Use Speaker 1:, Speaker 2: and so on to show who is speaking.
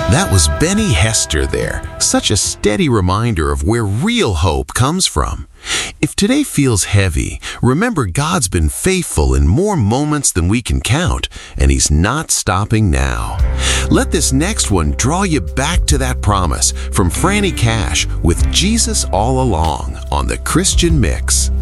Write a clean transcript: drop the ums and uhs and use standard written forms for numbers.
Speaker 1: That was Benny Hester there, such a steady reminder of where real hope comes from. If today feels heavy, remember God's been faithful in more moments than we can count, and He's not stopping now. Let this next one draw you back to that promise from Franny Cash with Jesus All Along on The Christian Mix.